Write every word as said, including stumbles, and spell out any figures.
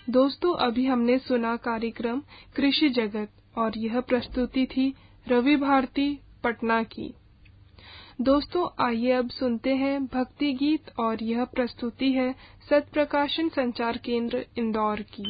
दोस्तों, अभी हमने सुना कार्यक्रम कृषि जगत और यह प्रस्तुति थी रवि भारती पटना की। दोस्तों, आइए अब सुनते हैं भक्ति गीत और यह प्रस्तुति है सत्प्रकाशन संचार केंद्र इंदौर की।